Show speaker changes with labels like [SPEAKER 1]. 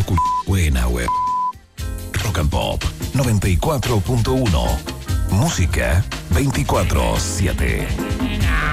[SPEAKER 1] buena web. Rock and Pop 94.1. Música 24/7.